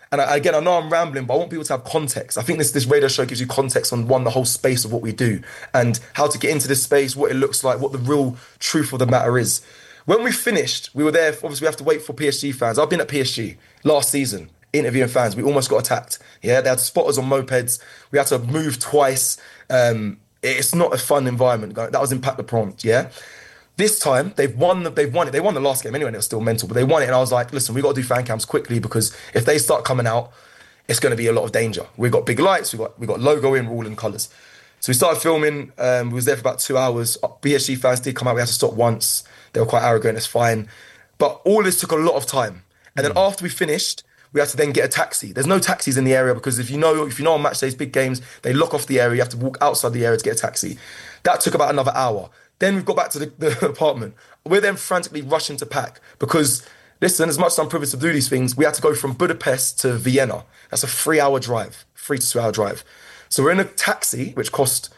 And again, I know I'm rambling, but I want people to have context. I think this radio show gives you context on the whole space of what we do and how to get into this space, what it looks like, what the real truth of the matter is. When we finished, we were there. Obviously, we have to wait for PSG fans. I've been at PSG last season interviewing fans. We almost got attacked. Yeah, they had spotters on mopeds. We had to move twice. It's not a fun environment. That was Impact the Prompt. Yeah. This time they've won it. They won the last game anyway. And it was still mental, but they won it. And I was like, listen, we got to do fan cams quickly because if they start coming out, it's going to be a lot of danger. We've got big lights. We got logo in, we're all in colours. So we started filming. We was there for about 2 hours. PSG fans did come out. We had to stop once. They were quite arrogant. It's fine. But all this took a lot of time. And then after we finished, we had to then get a taxi. There's no taxis in the area because if you know on match days, big games, they lock off the area. You have to walk outside the area to get a taxi. That took about another hour. Then we've got back to the apartment. We're then frantically rushing to pack because, listen, as much as I'm privileged to do these things, we had to go from Budapest to Vienna. That's a 3-hour drive, 3 to 2 hour drive. So we're in a taxi, which cost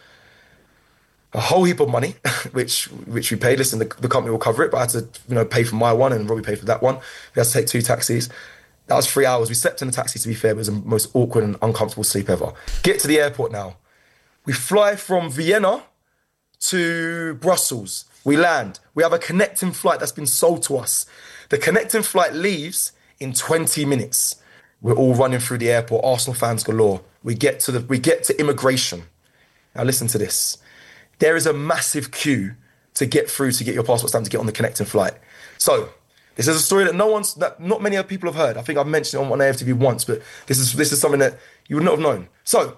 a whole heap of money, which we paid. Listen, the company will cover it, but I had to pay for my one and Robbie paid for that one. We had to take 2 taxis. That was 3 hours. We slept in the taxi, to be fair. It was the most awkward and uncomfortable sleep ever. Get to the airport now. We fly from Vienna to Brussels. We land. We have a connecting flight that's been sold to us. The connecting flight leaves in 20 minutes. We're all running through the airport, Arsenal fans galore. We get to immigration. Now listen to this. There is a massive queue to get through to get your passport stamped to get on the connecting flight. So this is a story that not many other people have heard. I think I've mentioned it on AFTV once, but this is something that you would not have known. So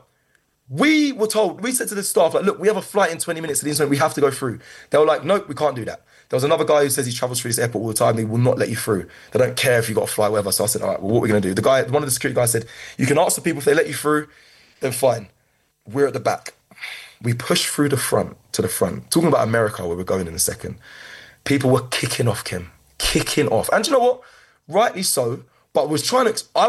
we said to the staff, like, look, we have a flight in 20 minutes to the instant, we have to go through. They were like, nope, we can't do that. There was another guy who says he travels through this airport all the time. They will not let you through. They don't care if you got a flight, whatever. So I said, all right, well, what are we going to do? One of the security guys said, you can ask the people if they let you through, then fine. We're at the back. We pushed through to the front. Talking about America, where we're going in a second. People were kicking off, Kim. Kicking off. And you know what? Rightly so. But I was trying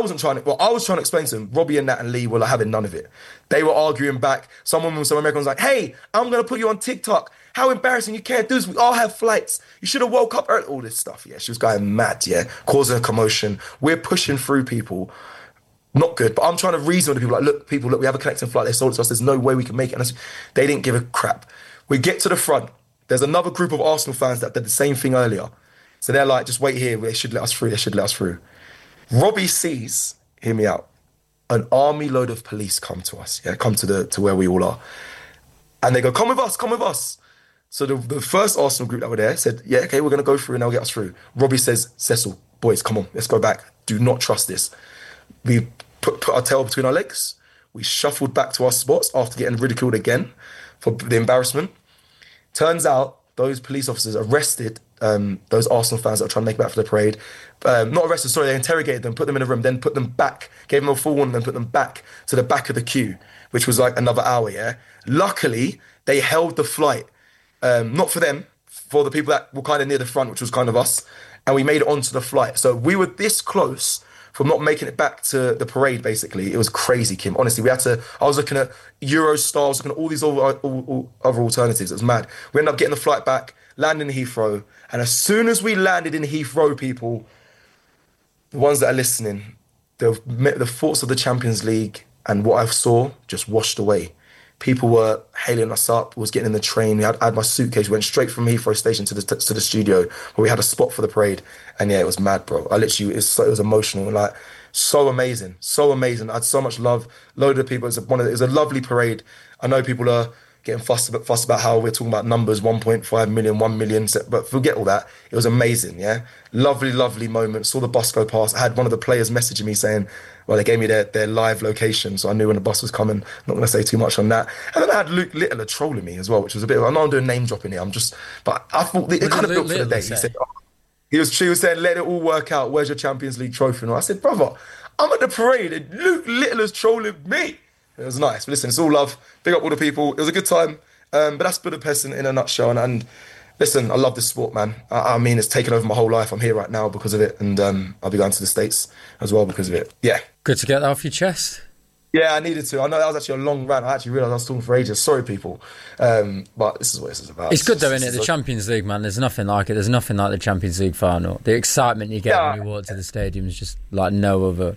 to explain to them, Robbie and Nat and Lee were like having none of it. They were arguing back. Some American was like, hey, I'm going to put you on TikTok. How embarrassing, you can't do this. We all have flights. You should have woke up early. All this stuff, yeah. She was going mad, yeah. Causing a commotion. We're pushing through people. Not good, but I'm trying to reason with people like, look, we have a connecting flight. They sold it to us. There's no way we can make it. And they didn't give a crap. We get to the front. There's another group of Arsenal fans that did the same thing earlier. So they're like, just wait here. They should let us through. Robbie sees, hear me out, an army load of police come to us, come to where we all are. And they go, come with us. So the first Arsenal group that were there said, yeah, okay, we're going to go through and they'll get us through. Robbie says, Cecil, boys, come on, let's go back. Do not trust this. We put our tail between our legs. We shuffled back to our spots after getting ridiculed again for the embarrassment. Turns out those police officers arrested those Arsenal fans that were trying to make it back for the parade. Not arrested, sorry, they interrogated them, put them in a room, then put them back, gave them a full warning, then put them back to the back of the queue, which was like another hour, yeah? Luckily, they held the flight. Not for them, for the people that were kind of near the front, which was kind of us, and we made it onto the flight. So we were this close from not making it back to the parade, basically. It was crazy, Kim. Honestly, I was looking at Eurostar, I was looking at all these other alternatives. It was mad. We ended up getting the flight back, landing in Heathrow, and as soon as we landed in Heathrow, people, the ones that are listening, the thoughts of the Champions League and what I saw just washed away. People were hailing us up, was getting in the train. I had my suitcase, went straight from Heathrow station to the studio where we had a spot for the parade. And yeah, it was mad, bro. It was emotional, like so amazing. I had so much love. Load of people. It was a lovely parade. I know people are getting fussed about how we're talking about numbers, 1.5 million, 1 million, but forget all that. It was amazing, yeah? Lovely moment. Saw the bus go past. I had one of the players messaging me saying, well, they gave me their live location, so I knew when the bus was coming. I'm not going to say too much on that. And then I had Luke Littler trolling me as well, which was a bit of, I know I'm doing name dropping here, but I thought it kind of built for the day. He said, he was saying, let it all work out. Where's your Champions League trophy? And I said, brother, I'm at the parade and Luke Littler's trolling me. It was nice. But listen, it's all love. Big up all the people. It was a good time. But that's Budapest in a nutshell. And listen, I love this sport, man. I mean, it's taken over my whole life. I'm here right now because of it. And I'll be going to the States as well because of it. Yeah. Good to get that off your chest. Yeah, I needed to. I know that was actually a long rant. I actually realised I was talking for ages. Sorry, people. But this is what this is about. It's good though, isn't it? The Champions League, man. There's nothing like it. There's nothing like the Champions League final. The excitement you get when you walk to the stadium is just like no other.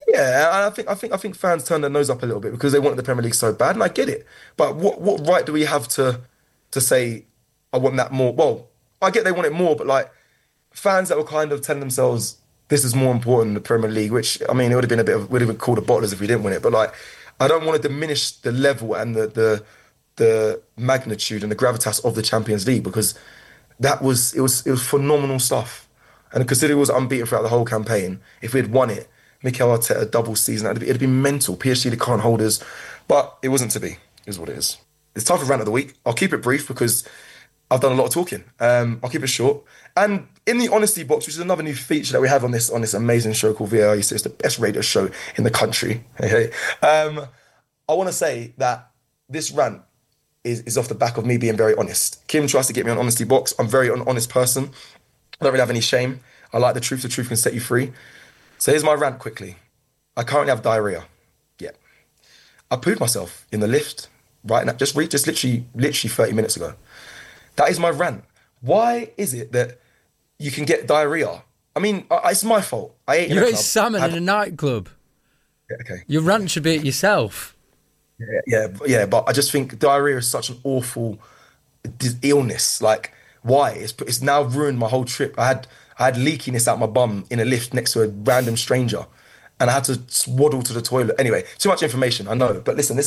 Yeah, and I think fans turned their nose up a little bit because they wanted the Premier League so bad, and I get it. But what right do we have to say I want that more? Well, I get they want it more, but like fans that were kind of telling themselves this is more important than the Premier League, which I mean it would have been would have been called a bottlers if we didn't win it. But like I don't want to diminish the level and the magnitude and the gravitas of the Champions League because it was phenomenal stuff. And considering it was unbeaten throughout the whole campaign, if we had won it, Mikel Arteta double season, it'd be mental. PSG the current holders, but it wasn't to be. Is what it is. It's time for rant of the week. I'll keep it brief because I've done a lot of talking. I'll keep it short. And in the honesty box, which is another new feature that we have on this amazing show called VAR, it's the best radio show in the country. Hey. I want to say that this rant is off the back of me being very honest. Kim tries to get me on honesty box. I'm very an honest person. I don't really have any shame. I like the truth. The truth can set you free. So here's my rant quickly. I currently have diarrhea. Yeah. I pooed myself in the lift right now, just literally 30 minutes ago. That is my rant. Why is it that you can get diarrhea? I mean, it's my fault. I ate in a You ate club. salmon in a nightclub. Yeah, okay. Your rant should be at yourself. Yeah, but I just think diarrhea is such an awful illness. Like, why? It's now ruined my whole trip. I had leakiness out my bum in a lift next to a random stranger, and I had to waddle to the toilet. Anyway, too much information, I know. But listen, this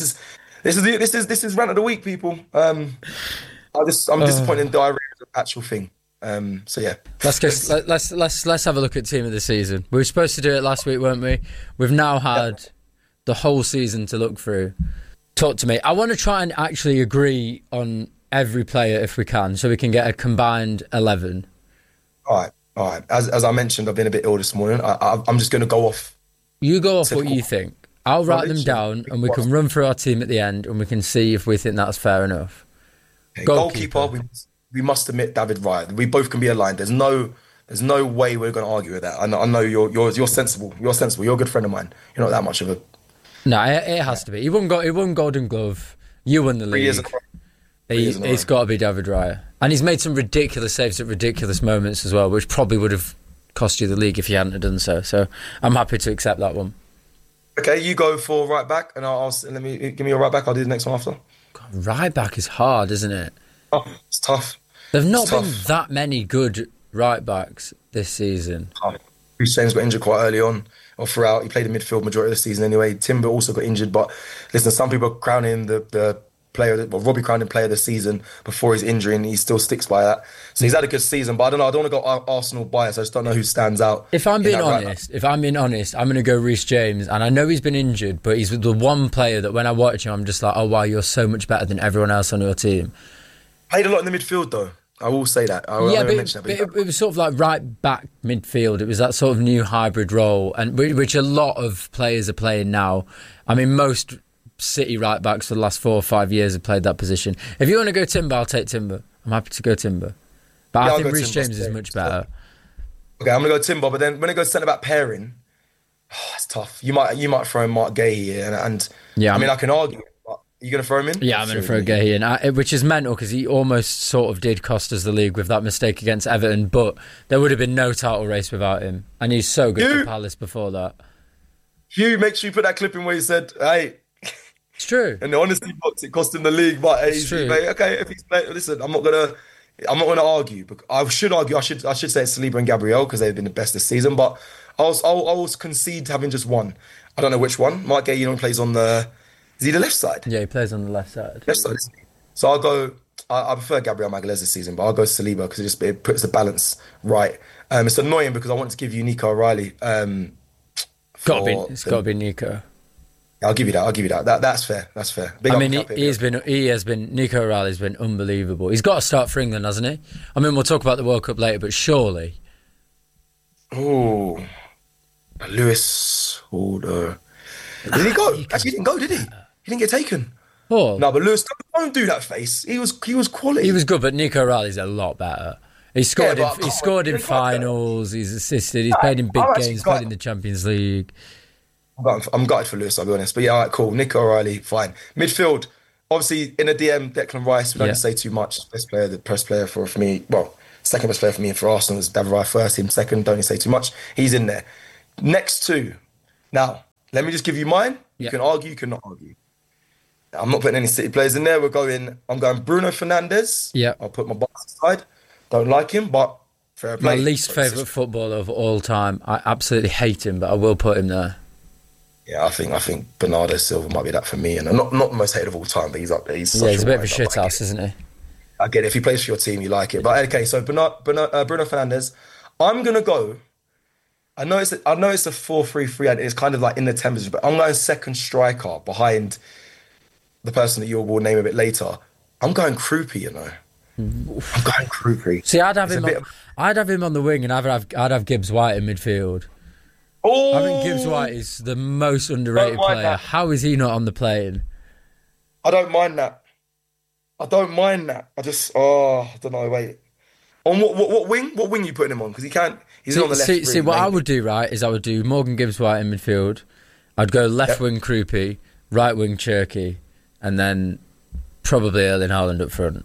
is rant of the week, people. I'm disappointed in diarrhea as an actual thing. So yeah, Let's have a look at team of the season. We were supposed to do it last week, weren't we? We've now had the whole season to look through. Talk to me. I want to try and actually agree on every player if we can, so we can get a combined 11. All right. As I mentioned, I've been a bit ill this morning. I'm just going to go off. You go off what you think. I'll write them down, and we can run through our team at the end, and we can see if we think that's fair enough. Okay, goalkeeper. We must admit David Raya. We both can be aligned. There's no way we're going to argue with that. I know you're sensible. You're sensible. You're a good friend of mine. You're not that much of a. No, it has to be. He won Golden Glove. You won the league. It's got to be David Raya. And he's made some ridiculous saves at ridiculous moments as well, which probably would have cost you the league if he hadn't have done so. So I'm happy to accept that one. Okay, you go for right back, and give me your right back. I'll do the next one after. God, right back is hard, isn't it? Oh, it's tough. There've not been that many good right backs this season. Reece James got injured quite early on, or throughout. He played in midfield majority of the season anyway. Timber also got injured, but listen, some people are crowning the player, Robbie crowned him player of the season before his injury, and he still sticks by that. So he's had a good season, but I don't know. I don't want to go Arsenal bias. I just don't know who stands out. If I'm being honest, I'm going to go Reece James, and I know he's been injured, but he's the one player that when I watch him, I'm just like, oh wow, you're so much better than everyone else on your team. Played a lot in the midfield though. I will say that. It was sort of like right back midfield. It was that sort of new hybrid role, and which a lot of players are playing now. I mean, most City right backs for the last 4 or 5 years have played that position. If you want to go Timber, I'll take Timber. I'm happy to go Timber. But I think Reece James is much better. Okay, I'm going to go Timber, but then when it goes centre-back pairing, it's tough. You might throw in Mark Gay here, and I mean, I can argue, but are you going to throw him in? Yeah, I'm going to throw Gay in, which is mental because he almost sort of did cost us the league with that mistake against Everton, but there would have been no title race without him. And he's so good for Palace before that. Hugh, make sure you put that clip in where you said, hey... It's true. And the honesty box, it cost him the league, but it's true. Okay, if he's listen, I'm not gonna argue. But I should argue. I should say it's Saliba and Gabriel because they've been the best this season. But I'll concede having just one. I don't know which one. Mark Gay, plays on the. Is he the left side? Yeah, he plays on the left side. Left side. So I'll go. I prefer Gabriel Magalhaes this season, but I'll go Saliba because it puts the balance right. It's annoying because I want to give you Nico O'Reilly. It's got to be Nico. I'll give you that. That's fair. That's fair. He has been. Nico O'Reilly's been unbelievable. He's got to start for England, hasn't he? I mean, we'll talk about the World Cup later, but surely. Oh, Lewis Holder. Did he go? Actually, he didn't go, did he? He didn't get taken. Oh. No, but Lewis, don't do that face. He was quality. He was good, but Nico O'Reilly's a lot better. He scored in finals. He's assisted. He's played in big games. He's played in the Champions League. I'm gutted for Lewis, I'll be honest. But yeah, all right, cool. Nico O'Reilly, fine. Midfield, obviously in a DM, Declan Rice. We don't say too much. Best player for me. Well, second best player for me and for Arsenal is David Raya. First, him second. Don't say too much. He's in there. Next two. Now, Let me just give you mine. You can argue, you cannot argue. I'm not putting any City players in there. I'm going Bruno Fernandes. Yeah. I'll put my box aside. Don't like him, but fair play. My least favourite footballer of all time. I absolutely hate him, but I will put him there. Yeah, I think Bernardo Silva might be that for me. And I'm not the most hated of all time, but he's up there. He's a bit of a shithouse, isn't he? I get it. If he plays for your team, you like it. But okay, so Bruno Fernandes. I'm going to go... I know it's a 4-3-3 and it's kind of like in the temperature, but I'm going second striker behind the person that you will name a bit later. I'm going Krupi, you know. I'm going Krupi. See, I'd have him on the wing, and I'd have Gibbs White in midfield. Oh, I think Gibbs White is the most underrated player. That. How is he not on the plane? I don't mind that. I don't know. Wait. On what wing? What wing are you putting him on? Because he can't. He's on the left. See, what I would do, right, is I would do Morgan Gibbs White in midfield. I'd go left wing Krupi, right wing Cherki, and then probably Erling Haaland up front.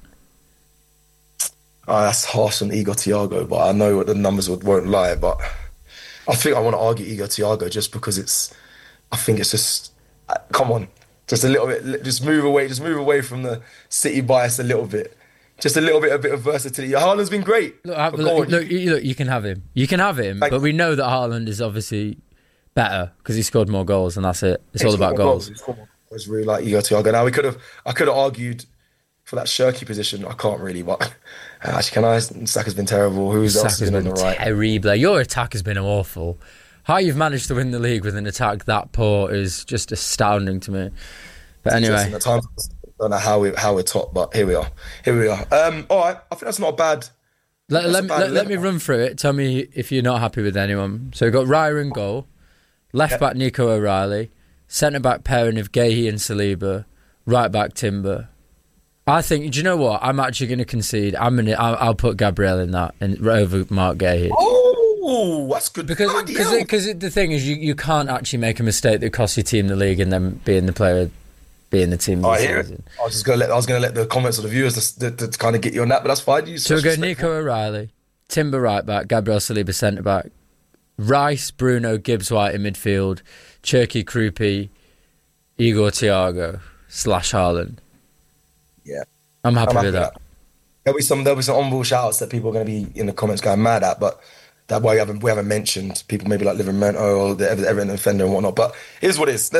Oh, that's harsh on Igor Thiago, but I know what the numbers won't lie. But I think I want to argue Igor Thiago just because I think it's just come on, just a little bit. Just move away from the City bias a little bit. Just a bit of versatility. Haaland's been great. Look, you can have him. You can have him, but we know that Haaland is obviously better because he scored more goals, and that's it. It's all about goals. It's really like Igor Thiago. Now I could have argued for that Cherki position. I can't really, but actually, can I? Saka's been terrible. Who's else has been on the right? Terrible. Your attack has been awful. How you've managed to win the league with an attack that poor is just astounding to me. But anyway. At times, I don't know how we're top, but here we are. All right, I think that's not a bad. Let me run through it. Tell me if you're not happy with anyone. So we've got Raya in goal, left back Nico O'Reilly, centre back pairing of Guehi and Saliba, right back Timber. I think. Do you know what? I'm actually going to concede. I'll put Gabriel in that over Mark Guehi. Oh, that's good. Because the thing is, you can't actually make a mistake that costs your team the league and then being the player. Being the team. I hear it. I was going to let the comments of the viewers to kind of get you on that, but that's fine. So we go Nico O'Reilly, Timber right back, Gabriel Saliba centre back, Rice, Bruno, Gibbs White in midfield, Cherki, Krupi, Igor Thiago / Haaland. Yeah, I'm happy with that. There'll be some on-ball shout-outs that people are going to be in the comments going mad at, but that way we haven't mentioned people maybe like Livermento or the Everton defender and whatnot. But here's what it is.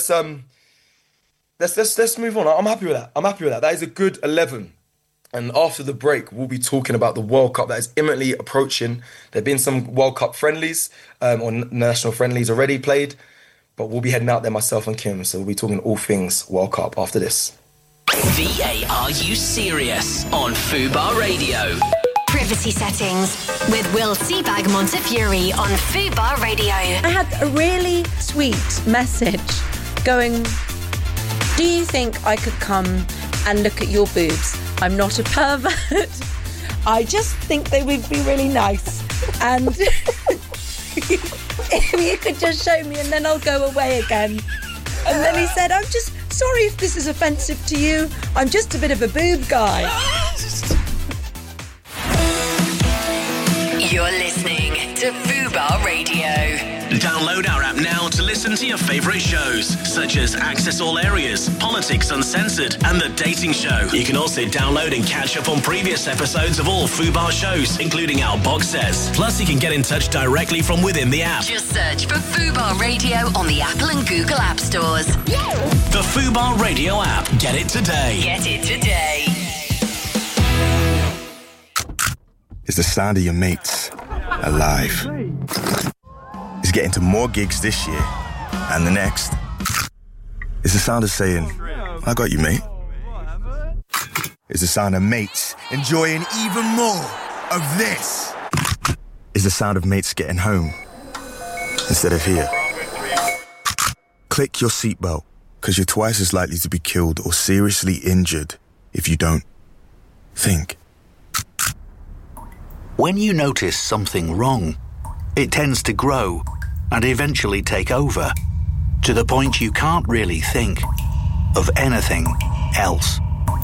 Let's move on. I'm happy with that. That is a good 11. And after the break, we'll be talking about the World Cup that is imminently approaching. There have been some World Cup friendlies or national friendlies already played, but we'll be heading out there, myself and Kim. So we'll be talking all things World Cup after this. VA, are you serious? On Fubar Radio. Privacy settings with Will Seabag Montefiore on Fubar Radio. I had a really sweet message going, do you think I could come and look at your boobs? I'm not a pervert. I just think they would be really nice. And if you could just show me and then I'll go away again. And then he said, I'm just sorry if this is offensive to you. I'm just a bit of a boob guy. You're listening to Fubar Radio. Download our app now to listen to your favourite shows, such as Access All Areas, Politics Uncensored, and The Dating Show. You can also download and catch up on previous episodes of all Fubar shows, including our box sets. Plus, you can get in touch directly from within the app. Just search for Fubar Radio on the Apple and Google App Stores. The Fubar Radio app. Get it today. Get it today. It's the sound of your mates alive. It's getting to more gigs this year and the next. It's the sound of saying, I got you, mate. It's the sound of mates enjoying even more of this. It's the sound of mates getting home instead of here. Click your seatbelt, because you're twice as likely to be killed or seriously injured if you don't. Think. When you notice something wrong, it tends to grow and eventually take over, to the point you can't really think of anything else.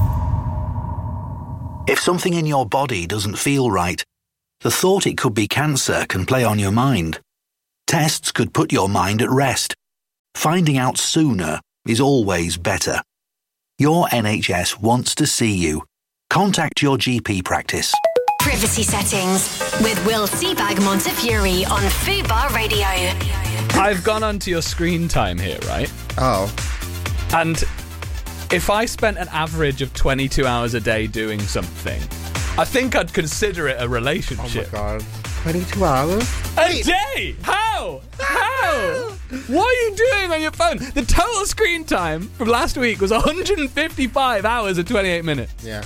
If something in your body doesn't feel right, the thought it could be cancer can play on your mind. Tests could put your mind at rest. finding out sooner is always better. Your NHS wants to see you. Contact your GP practice. Privacy settings with Will Seabag Montefiore on Fubar Radio. I've gone onto your screen time here, right? Oh. And if I spent an average of 22 hours a day doing something, I think I'd consider it a relationship. Oh my God. 22 hours? A day? How? What are you doing on your phone? The total screen time from last week was 155 hours and 28 minutes. Yeah.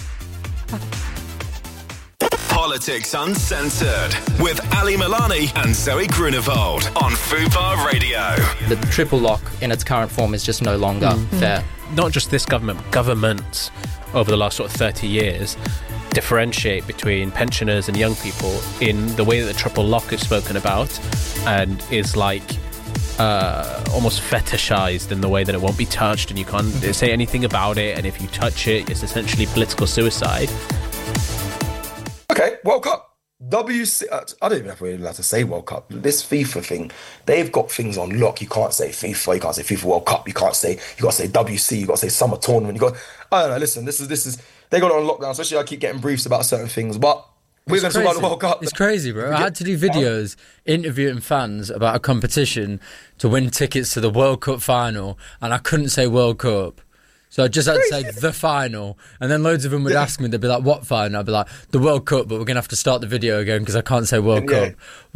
Politics Uncensored with Ali Milani and Zoe Grunewald on Fubar Radio. The triple lock in its current form is just no longer fair. Not just this government, governments over the last sort of 30 years differentiate between pensioners and young people in the way that the triple lock is spoken about and is like almost fetishized in the way that it won't be touched and you can't say anything about it, and if you touch it, it's essentially political suicide. Okay, World Cup. WC, I don't even know if we're allowed to say World Cup. This FIFA thing, they've got things on lock. You can't say FIFA, you can't say FIFA World Cup, you got to say WC, you got to say Summer Tournament. I don't know, listen, this is they got it on lockdown, especially I keep getting briefs about certain things, but we're going to talk about the World Cup. It's crazy, bro. I had to do videos interviewing fans about a competition to win tickets to the World Cup final, and I couldn't say World Cup. So I just had to say the final, and then loads of them would ask me, they'd be like, what final? I'd be like, the World Cup, but we're going to have to start the video again because I can't say World Cup.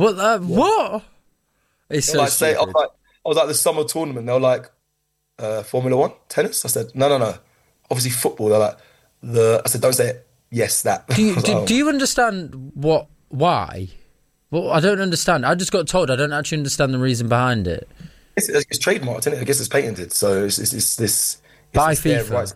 What? It's so stupid. I was like, the Summer Tournament, they were like, Formula One, tennis? I said, no. Obviously football. They're like, I said, don't say it. Yes, that. Do you understand why? Well, I don't understand. I just got told I don't actually understand the reason behind it. It's trademarked, isn't it? I guess it's patented. So it's this... By FIFA. Right.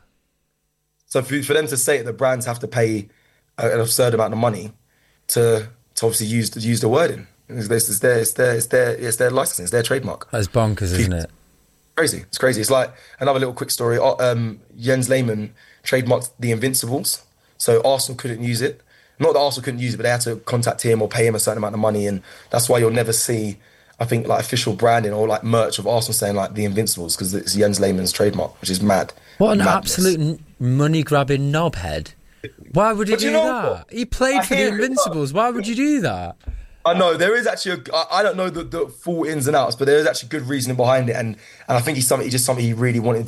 So for them to say it, the brands have to pay an absurd amount of money to obviously use the wording. It's their licensing, it's their trademark. That's bonkers, isn't it? It's crazy. It's like another little quick story. Jens Lehmann trademarked the Invincibles, so Arsenal couldn't use it. Not that Arsenal couldn't use it, but they had to contact him or pay him a certain amount of money, and that's why you'll never see, I think, like official branding or like merch of Arsenal saying like the Invincibles, because it's Jens Lehmann's trademark, which is mad. What an absolute money-grabbing knobhead. Why would he do that? He played for the Invincibles. Why would you do that? I know, there is actually, I don't know the full ins and outs, but there is actually good reasoning behind it, and I think he's something he really wanted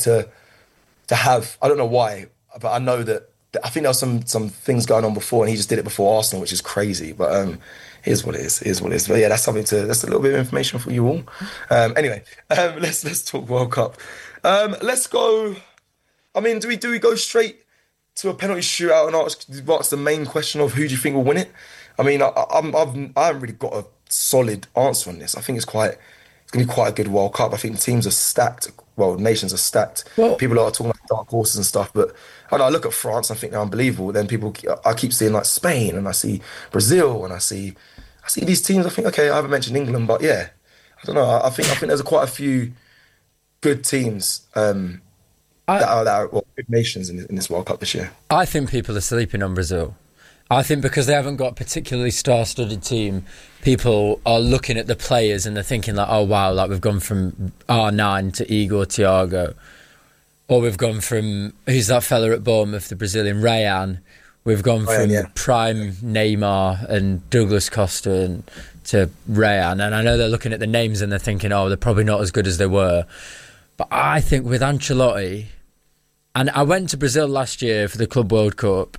to have. I don't know why, but I know that I think there was some things going on before, and he just did it before Arsenal, which is crazy, but here's what it is. But yeah, that's a little bit of information for you all. Anyway, let's talk World Cup. Let's go. I mean, do we go straight to a penalty shootout and ask the main question of who do you think will win it? I mean, I haven't really got a solid answer on this. I think it's going to be quite a good World Cup. I think the teams are stacked. Well, nations are stacked. Well, people are talking about dark horses and stuff, but I look at France, I think they're unbelievable. Then I keep seeing like Spain, and I see Brazil, and I see these teams. I think, okay, I haven't mentioned England, but yeah, I don't know. I think there's quite a few good teams that are good nations in this World Cup this year. I think people are sleeping on Brazil. I think because they haven't got a particularly star-studded team, people are looking at the players and they're thinking like, oh wow, like we've gone from R9 to Igor Thiago, or we've gone from, who's that fella at Bournemouth, the Brazilian, Rayan. We've gone from prime Neymar and Douglas Costa to Rayan, and I know they're looking at the names and they're thinking, oh, they're probably not as good as they were. But I think with Ancelotti, and I went to Brazil last year for the Club World Cup,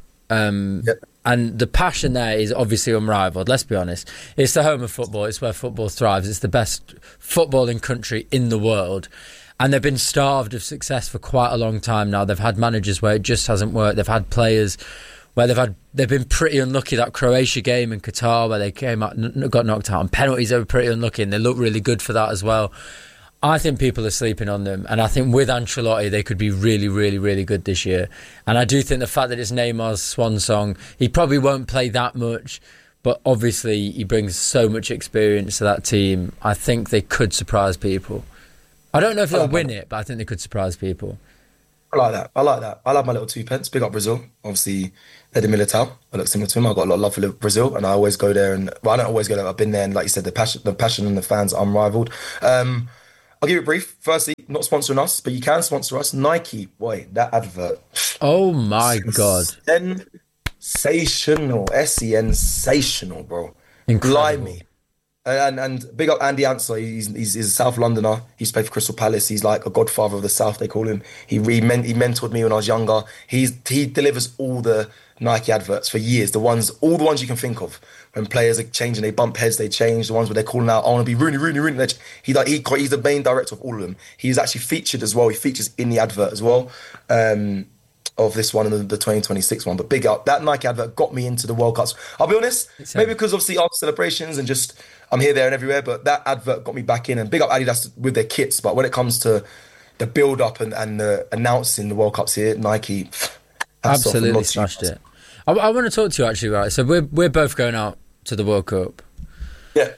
and the passion there is obviously unrivaled, let's be honest. It's the home of football, it's where football thrives, it's the best footballing country in the world. And they've been starved of success for quite a long time now. They've had managers where it just hasn't worked. They've had players where they've been pretty unlucky. That Croatia game in Qatar where they came out, got knocked out on penalties, they were pretty unlucky, and they look really good for that as well. I think people are sleeping on them, and I think with Ancelotti they could be really, really, really good this year. And I do think the fact that it's Neymar's swan song, he probably won't play that much, but obviously he brings so much experience to that team. I think they could surprise people. I don't know if they'll win it, but I think they could surprise people. I like that. I love my little 2 pence. Big up Brazil. Obviously, Eder Militao. I look similar to him. I've got a lot of love for Brazil, and I always go there. I don't always go there. I've been there, and like you said, the passion and the fans are unrivaled. I'll give it brief. Firstly, not sponsoring us, but you can sponsor us. Nike, boy, that advert. Oh my God. Sensational. Sensational, bro. Incredible. Blimey. And big up Andy Ansler. He's a South Londoner. He's played for Crystal Palace. He's like a godfather of the South, they call him. He mentored me when I was younger. He delivers all the Nike adverts for years. All the ones you can think of. When players are changing, they bump heads, they change. The ones where they're calling out, I want to be Rooney. He's the main director of all of them. He's actually featured as well. He features in the advert as well. Of this one and the 2026 one. But big up. That Nike advert got me into the World Cups. I'll be honest, maybe because obviously after celebrations and just I'm here, there and everywhere, but that advert got me back in. And big up Adidas with their kits. But when it comes to the build-up and the announcing the World Cups here, Nike absolutely smashed it. I want to talk to you actually, right? So we're both going out to the World Cup. Yeah.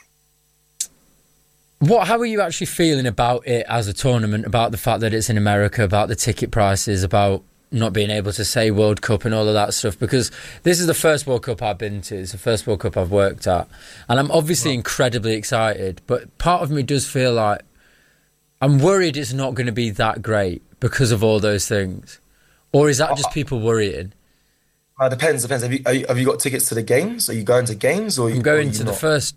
How are you actually feeling about it as a tournament, about the fact that it's in America, about the ticket prices, about not being able to say World Cup and all of that stuff? Because this is the first World Cup I've been to. It's the first World Cup I've worked at. And I'm obviously incredibly excited, but part of me does feel like I'm worried it's not going to be that great because of all those things. Or is that just people worrying? Depends. Have you got tickets to the games? Are you going to games? I'm going to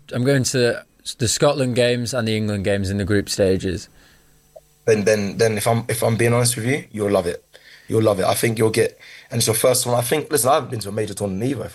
the Scotland games and the England games in the group stages. Then if I'm being honest with you, you'll love it. You'll love it. I think you'll get, and it's your first one. I think. Listen, I haven't been to a major tournament either.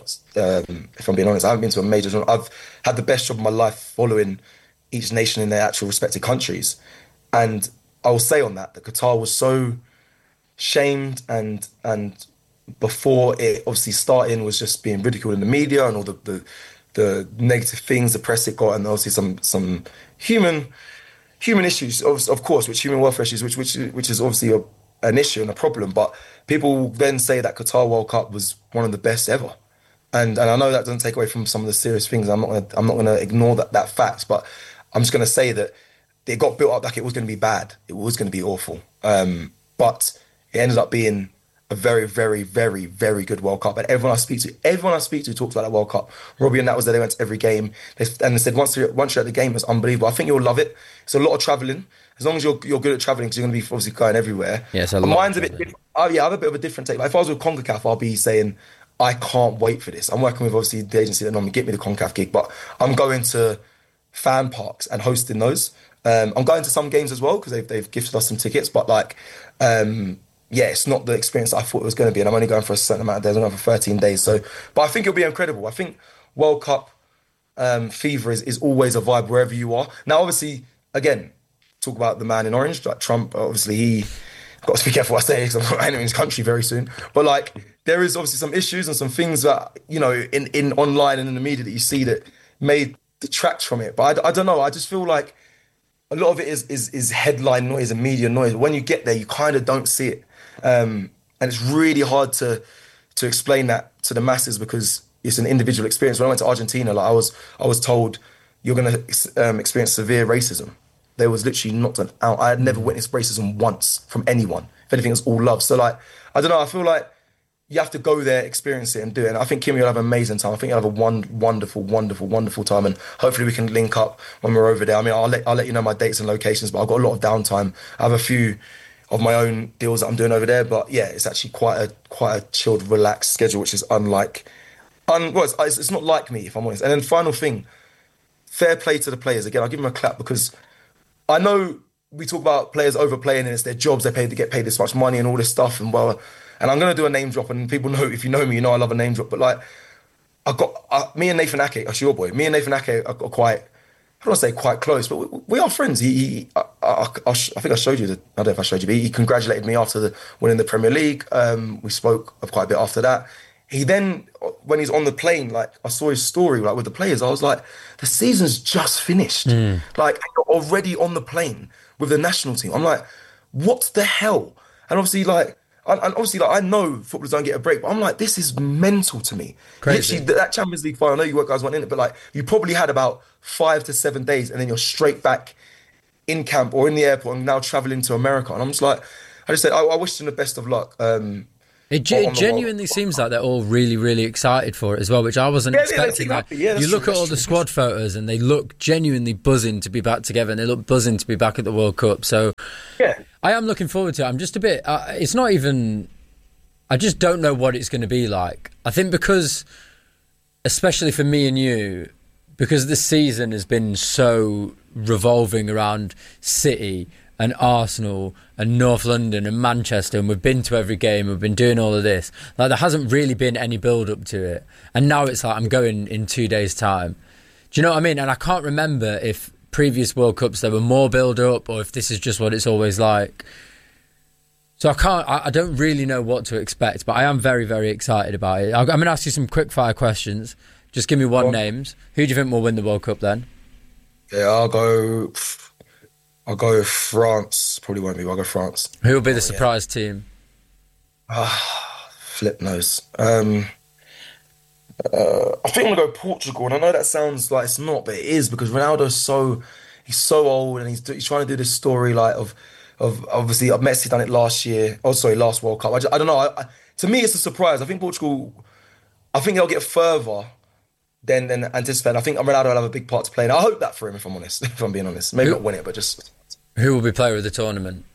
If I'm being honest, I haven't been to a major tournament. I've had the best job of my life following each nation in their actual respective countries, and I will say on that Qatar was so shamed and before it obviously starting was just being ridiculed in the media and all the negative things, the press it got, and obviously some human issues, of course, which human welfare issues, which is obviously an issue and a problem. But people then say that Qatar World Cup was one of the best ever, and I know that doesn't take away from some of the serious things. I'm not going to ignore that fact, but I'm just going to say that it got built up like it was going to be bad. It was going to be awful, but it ended up being a very, very, very, very good World Cup. And everyone I speak to talks about that World Cup. Robbie and that was there. They went to every game. They said once you're at the game, it's unbelievable. I think you'll love it. It's a lot of travelling. As long as you're good at travelling, because you're going to be obviously going everywhere. Yeah, so mine's a bit different. I have a bit of a different take. Like if I was with CONCACAF, I'll be saying, I can't wait for this. I'm working with obviously the agency that normally get me the CONCACAF gig, but I'm going to fan parks and hosting those. I'm going to some games as well because they've gifted us some tickets, but yeah, it's not the experience that I thought it was going to be, and I'm only going for a certain amount of days. I'm going for 13 days. But I think it'll be incredible. I think World Cup fever is always a vibe wherever you are. Now, obviously, again, talk about the man in orange, like Trump. Obviously, he got to be careful what I say because I'm entering his country very soon. But there is obviously some issues and some things that in online and in the media that you see that may detract from it. But I don't know. I just feel like a lot of it is headline noise and media noise. When you get there, you kind of don't see it. And it's really hard to explain that to the masses because it's an individual experience. When I went to Argentina, I was told you're going to experience severe racism. There was literally not I had never witnessed racism once from anyone. If anything, it was all love. So I don't know. I feel like you have to go there, experience it, and do it. And I think Kimmy will have an amazing time. I think you'll have a wonderful, wonderful, wonderful time. And hopefully we can link up when we're over there. I mean, I'll let you know my dates and locations, but I've got a lot of downtime. I have a few of my own deals that I'm doing over there, but yeah, it's actually quite a chilled, relaxed schedule, which is it's not like me, if I'm honest. And then final thing, fair play to the players. Again, I'll give them a clap because I know we talk about players overplaying and it's their jobs, they get paid this much money and all this stuff, and I'm going to do a name drop, and people know, if you know me, you know I love a name drop, but me and Nathan Ake, actually your boy, me and Nathan Ake are quite, I don't want to say quite close, but we are friends. I think I showed you, I don't know if I showed you, but he congratulated me after winning the Premier League. We spoke quite a bit after that. He then, when he's on the plane, I saw his story with the players. I was like, the season's just finished. You're already on the plane with the national team. I'm like, what the hell? And obviously, I know footballers don't get a break, but I'm like, this is mental to me. Crazy. Literally, that Champions League final, I know you guys weren't in it, but you probably had about 5 to 7 days and then you're straight back in camp or in the airport and now traveling to America. And I'm just like, I just said, I wish them the best of luck. It genuinely seems like they're all really, really excited for it as well, which I wasn't expecting. You look at all the squad photos and they look genuinely buzzing to be back together, and they look buzzing to be back at the World Cup. So I am looking forward to it. I'm just a bit... it's not even... I just don't know what it's going to be like. I think because, especially for me and you, because this season has been so revolving around City and Arsenal and North London and Manchester, and we've been to every game, we've been doing all of this, like there hasn't really been any build up to it, and now it's like I'm going in 2 days' time. Do you know what I mean? And I can't remember if previous World Cups there were more build up or if this is just what it's always like. So I don't really know what to expect, but I am very, very excited about it. I'm going to ask you some quick fire questions. Just give me one names. Who do you think will win the World Cup then? Yeah, I'll go France. Probably won't be. I'll go France. Who will be the surprise team? Flip nose. I think I'm going to go Portugal. And I know that sounds like it's not, but it is, because Ronaldo's he's so old, and he's trying to do this story like of obviously Messi done it last year. Oh, sorry, last World Cup. I don't know. To me, it's a surprise. I think Portugal, they'll get further than anticipated. I think Ronaldo will have a big part to play, and I hope that for him, if I'm honest. If I'm being honest, maybe not win it, but just. Who will be player of the tournament?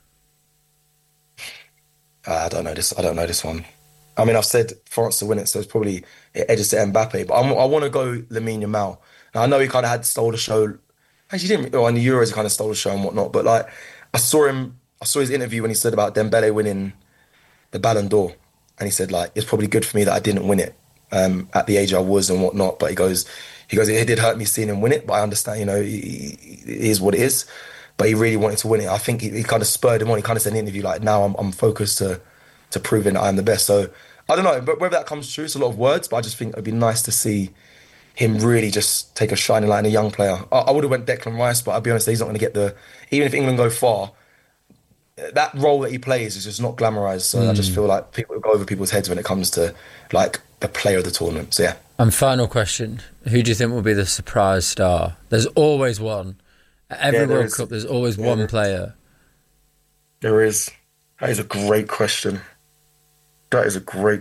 I don't know this one. I mean, I've said France to win it, so it's probably it edges to Mbappe. But I want to go Lamine Yamal. Now, I know he kind of stole the show. Actually, he didn't. In the Euros, he kind of stole the show and whatnot. But like, I saw his interview when he said about Dembele winning the Ballon d'Or, and he said like, it's probably good for me that I didn't win it at the age I was and whatnot. But he goes, it did hurt me seeing him win it, but I understand. It is what it is. But he really wanted to win it. I think he kind of spurred him on. He kind of said in the interview like, now I'm focused to proving that I'm the best. So I don't know, but whether that comes true, it's a lot of words. But I just think it'd be nice to see him really just take a shining light in a young player. I would have went Declan Rice, but I'll be honest, he's not going to get even if England go far, that role that he plays is just not glamorized. So I just feel like people go over people's heads when it comes to like the player of the tournament. So yeah. And final question, who do you think will be the surprise star? There's always one. At every World Cup, there's always one player. There is. That is a great question. Because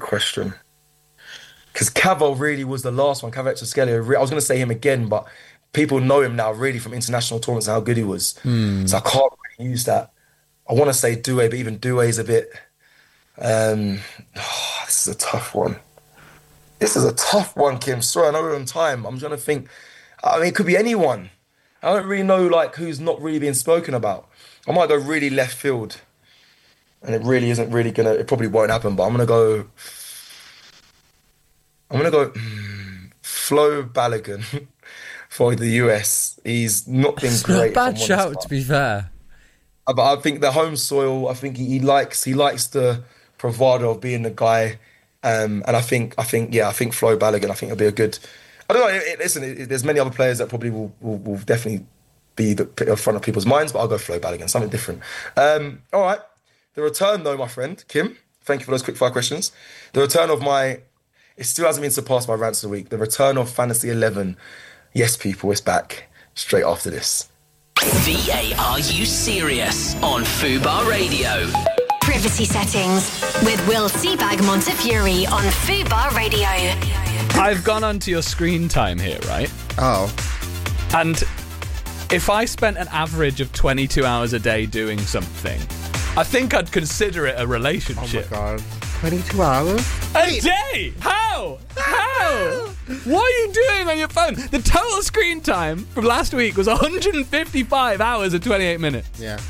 Cavo really was the last one. Kvaratskhelia. I was going to say him again, but people know him now really from international tournaments and how good he was. So I can't really use that. I want to say Doué, but even Doué is a bit... this is a tough one. Kim. Sorry, I know we're on time. I'm trying to think. I mean, it could be anyone. I don't really know like who's not really being spoken about. I might go really left field, and it really isn't really gonna. It probably won't happen. But I'm gonna go Flo Balogun for the US. He's not been great. Not a bad shout, to be fair. But I think the home soil. I think he likes the bravado of being the guy, and I think Flo Balogun. I think it'll be a good. I don't know. Listen, there's many other players that probably will definitely be in front of people's minds, but I'll go Flo Balogun, something different. All right. The return, though, my friend, Kim, thank you for those quick fire questions. The return of it still hasn't been surpassed by Rants of the Week. The return of Fantasy 11. Yes, people, it's back straight after this. VA, are you serious? On Fubar Radio. Privacy settings with Will Seabag Montefiore on Fubar Radio. I've gone onto your screen time here, right? Oh. And if I spent an average of 22 hours a day doing something, I think I'd consider it a relationship. Oh my God. 22 hours? A day? How? What are you doing on your phone? The total screen time from last week was 155 hours and 28 minutes. Yeah.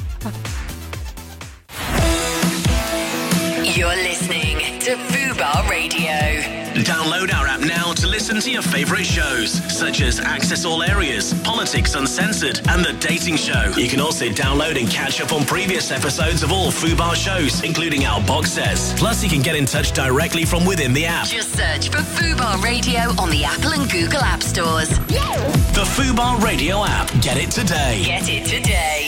You're listening to Fubar Radio. Download our app now to listen to your favourite shows, such as Access All Areas, Politics Uncensored, and The Dating Show. You can also download and catch up on previous episodes of all Fubar shows, including our box sets. Plus, you can get in touch directly from within the app. Just search for Fubar Radio on the Apple and Google App Stores. The Fubar Radio app. Get it today. Get it today.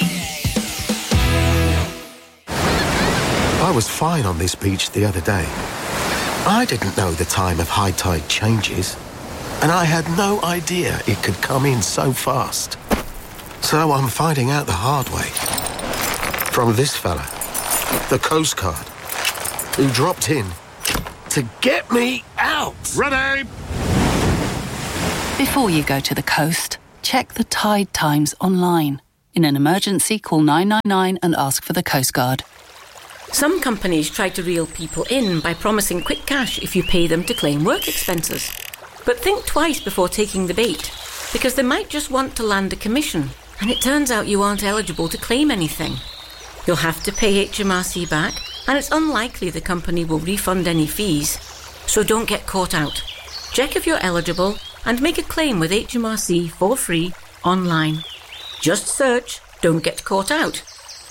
I was fine on this beach the other day. I didn't know the time of high tide changes, and I had no idea it could come in so fast. So I'm finding out the hard way. From this fella, the Coast Guard. who dropped in to get me out. Ready? Before you go to the coast, check the tide times online. In an emergency, call 999 and ask for the Coast Guard. Some companies try to reel people in by promising quick cash if you pay them to claim work expenses. But think twice before taking the bait, because they might just want to land a commission, and it turns out you aren't eligible to claim anything. You'll have to pay HMRC back, and it's unlikely the company will refund any fees. So don't get caught out. Check if you're eligible and make a claim with HMRC for free online. Just search "Don't Get Caught Out."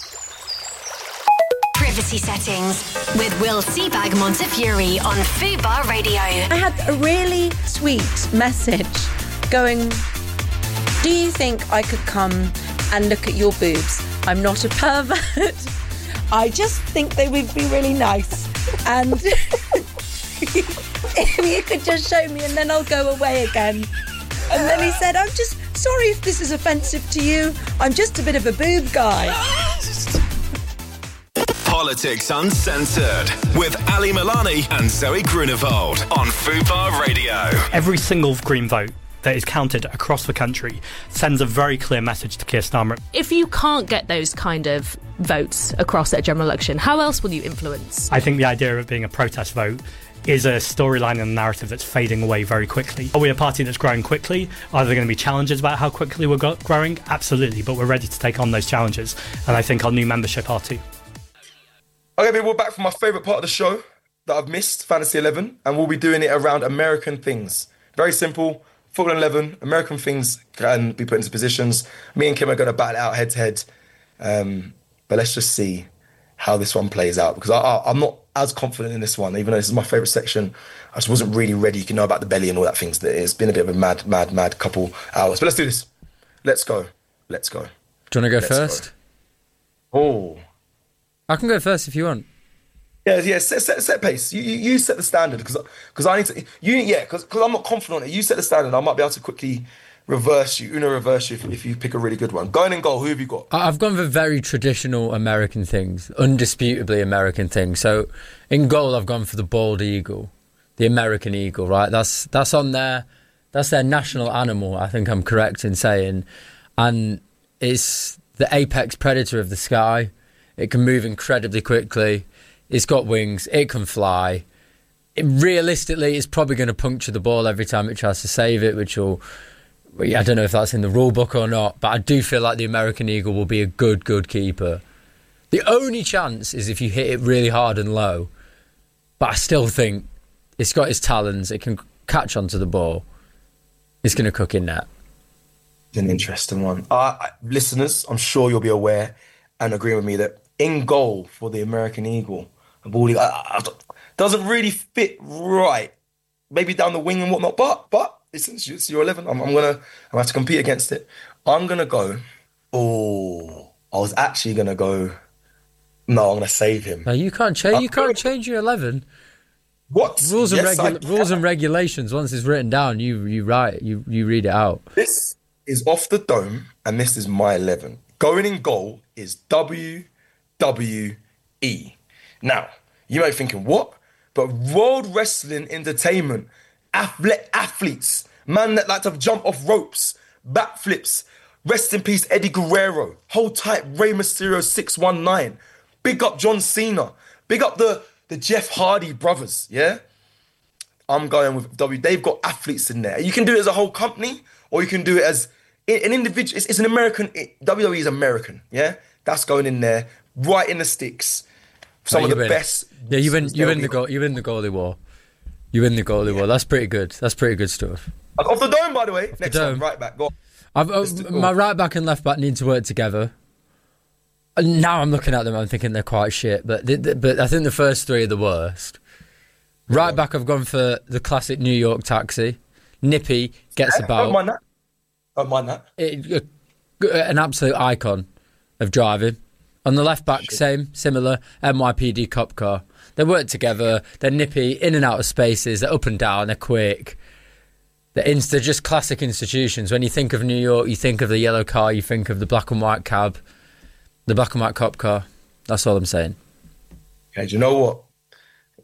Privacy settings with Will Seabag Montefiore on Fubar Radio. I had a really sweet message going, do you think I could come and look at your boobs? I'm not a pervert. I just think they would be really nice. And if you could just show me and then I'll go away again. And then he said, I'm just sorry if this is offensive to you. I'm just a bit of a boob guy. Politics Uncensored with Ali Milani and Zoe Grunewald on Fubar Radio. Every single Green vote that is counted across the country sends a very clear message to Keir Starmer. If you can't get those kind of votes across a general election, how else will you influence? I think the idea of it being a protest vote is a storyline and a narrative that's fading away very quickly. Are we a party that's growing quickly? Are there going to be challenges about how quickly we're growing? Absolutely, but we're ready to take on those challenges, and I think our new membership are too. Okay, we're back from my favourite part of the show that I've missed, Fantasy 11, and we'll be doing it around American things. Very simple, Football 11, American things can be put into positions. Me and Kim are going to battle it out head-to-head, but let's just see how this one plays out, because I'm not as confident in this one, even though this is my favourite section. I just wasn't really ready. You can know about the belly and all that things. It's been a bit of a mad couple hours. But let's do this. Let's go. Do you want to go first? Oh. I can go first if you want. Yeah. Set pace. You set the standard because I need to. Because I'm not confident on it. You set the standard. I might be able to quickly reverse you if you pick a really good one. Going in goal, who have you got? I've gone for very traditional American things, undisputably American things. So in goal, I've gone for the bald eagle, the American eagle. Right, that's on there. That's their national animal. I think I'm correct in saying, and it's the apex predator of the sky. It can move incredibly quickly. It's got wings. It can fly. Realistically, it's probably going to puncture the ball every time it tries to save it, which will... I don't know if that's in the rule book or not, but I do feel like the American eagle will be a good keeper. The only chance is if you hit it really hard and low, but I still think it's got its talons. It can catch onto the ball. It's going to cook in net. It's an interesting one. Listeners, I'm sure you'll be aware and agree with me that in goal for the American eagle, doesn't really fit right. Maybe down the wing and whatnot, but it's your 11. I'm gonna have to compete against it. I'm gonna go. Oh, I was actually gonna go. No, I'm gonna save him. No, you can't change. You can't change your 11. What rules and regulations? Once it's written down, you write. You read it out. This is off the dome, and this is my 11. Going in goal is WWE. Now, you might be thinking, what? But World Wrestling Entertainment, athletes, man that like to jump off ropes, backflips, rest in peace Eddie Guerrero, hold tight Rey Mysterio 619, big up John Cena, big up the Jeff Hardy brothers, yeah? I'm going with They've got athletes in there. You can do it as a whole company, or you can do it as an individual. It's an American, WWE is American, yeah? That's going in there, right in the sticks. Some of the best. Yeah, you win the goalie war. You win the goalie war. That's pretty good. That's pretty good stuff. Off the dome, by the way. Next time, right back. Go on. My right back and left back need to work together. And now I'm looking at them, I'm thinking they're quite shit. But I think the first three are the worst. Right back, I've gone for the classic New York taxi. Nippy, gets about. Don't mind that. An absolute icon of driving. On the left back, similar, NYPD cop car. They work together, they're nippy, in and out of spaces, they're up and down, they're quick. They're just classic institutions. When you think of New York, you think of the yellow car, you think of the black and white cab, the black and white cop car. That's all I'm saying. Okay, do you know what?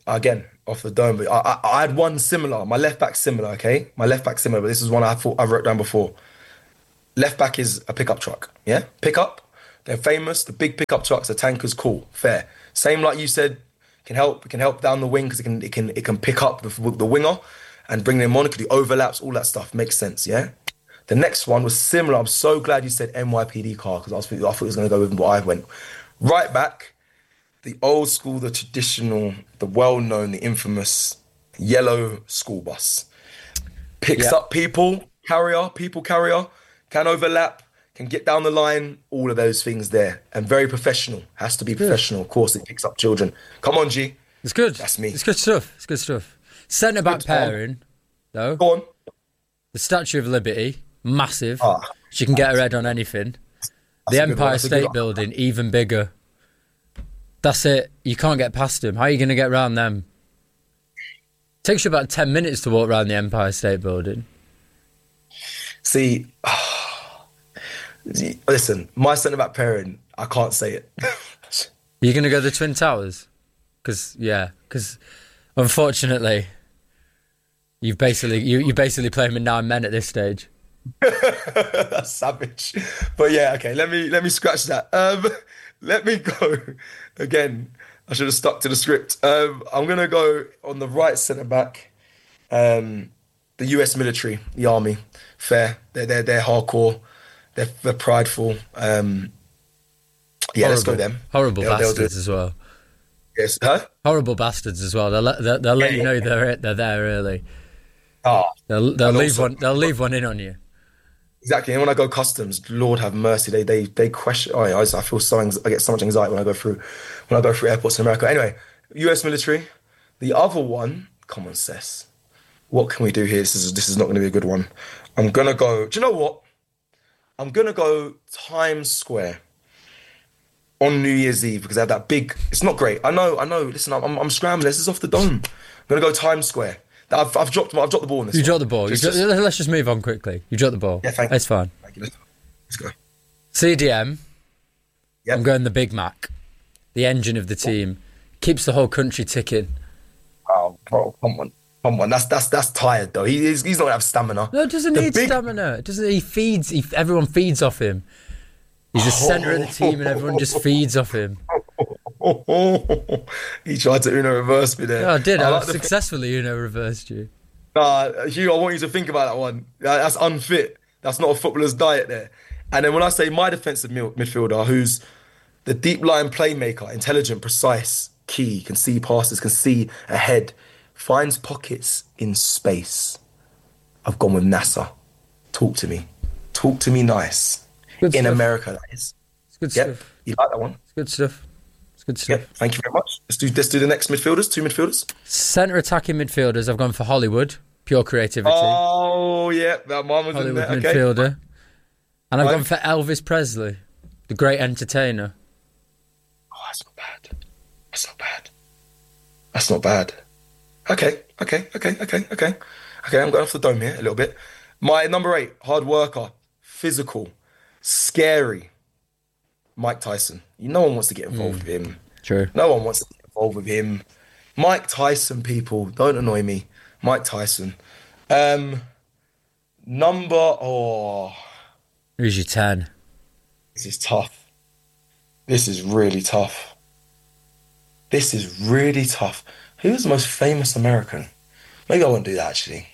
again, off the dome, but I had one similar. My left back similar, okay? My left back similar, but this is one I thought I wrote down before. Left back is a pickup truck, yeah? Pickup, they're famous. The big pickup trucks, the tankers, cool, fair. Same like you said, it can help down the wing because it can pick up the winger and bring them on. It can do overlaps, all that stuff. Makes sense, yeah? The next one was similar. I'm so glad you said NYPD car because I thought it was going to go with what I went. Right back, the old school, the traditional, the well-known, the infamous yellow school bus. Picks up people carrier, can overlap, can get down the line, all of those things there. And very professional. Has to be professional. Of course, it picks up children. Come on, G. It's good. That's me. It's good stuff. Centre-back pairing, though. Go on. The Statue of Liberty, massive. She can get her head on anything. The Empire State Building, even bigger. That's it. You can't get past them. How are you going to get around them? Takes you about 10 minutes to walk around the Empire State Building. See, listen, my centre-back pairing, I can't say it. You're going to go to the Twin Towers? Because unfortunately, you basically play them in 9 men at this stage. That's savage. But yeah, okay, let me scratch that. Let me go. Again, I should have stuck to the script. I'm going to go on the right centre-back. The US military, the army. Fair. They're hardcore. They're prideful. Let's go them. Horrible bastards as well. Yes, huh? Horrible bastards as well. They'll let you know they're there early. They'll leave one in on you. Exactly, and when I go customs, Lord have mercy, they question. I feel I get so much anxiety when I go through airports in America. Anyway, US military. The other one, come on, Cess. What can we do here? This is not going to be a good one. I'm gonna go. Do you know what? I'm gonna go Times Square on New Year's Eve because they have that big. It's not great. I know. Listen, I'm scrambling. This is off the dome. I'm gonna go Times Square. I've dropped the ball in this. You dropped the ball. Let's just move on quickly. You dropped the ball. Yeah, thank you. It's fine. Thank you. Let's go. CDM. Yep. I'm going the Big Mac. The engine of the team. Keeps the whole country ticking. Oh, bro, come on. That's tired though. He's not gonna have stamina. No, it doesn't need stamina. He feeds. Everyone feeds off him. He's the centre of the team, and everyone just feeds off him. He tried to Uno reverse me there. No, I did. I successfully Uno reversed you. Nah, Hugh, I want you to think about that one. That's unfit. That's not a footballer's diet there. And then when I say my defensive midfielder, who's the deep line playmaker, intelligent, precise, key, can see passes, can see ahead, finds pockets in space. I've gone with NASA. Talk to me. Talk to me nice. Good in stuff. America, that is. It's good stuff. You like that one? It's good stuff. Yep, thank you very much. Let's do the next midfielders, 2 midfielders. Centre attacking midfielders, I've gone for Hollywood. Pure creativity. Oh, yeah, that one was Hollywood in there. midfielder. Okay. And I've gone for Elvis Presley, the great entertainer. Oh, that's not bad. Okay, I'm going off the dome here a little bit. My number 8, hard worker, physical, scary, Mike Tyson. No one wants to get involved with him. True. No one wants to get involved with him. Mike Tyson, people, don't annoy me. Mike Tyson. Who's your 10? This is tough. This is really tough. Who's the most famous American? Maybe I won't do that, actually.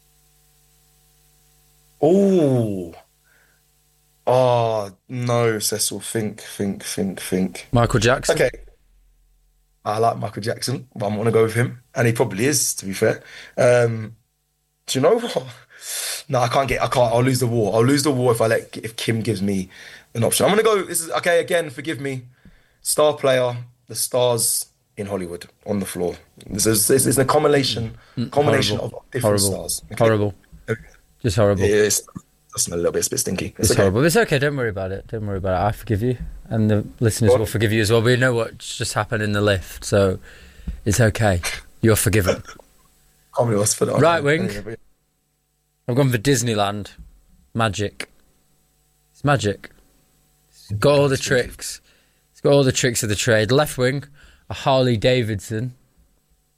Oh, no, Cecil. Think. Michael Jackson. Okay. I like Michael Jackson, but I'm going to go with him. And he probably is, to be fair. Do you know what? No, I can't. I'll lose the war. I'll lose the war if Kim gives me an option. I'm going to go, this is, okay, again, forgive me. Star player, the stars in Hollywood, on the floor. This is a combination of different stars. Okay? Horrible. Just horrible. It is. That's a little bit stinky. It's horrible. It's okay. Don't worry about it. I forgive you, and the listeners will forgive you as well. We know what's just happened in the lift, so it's okay. You're forgiven. Right wing. I've gone for Disneyland. Magic. It's magic. It's got all the tricks. It's got all the tricks of the trade. Left wing, a Harley Davidson.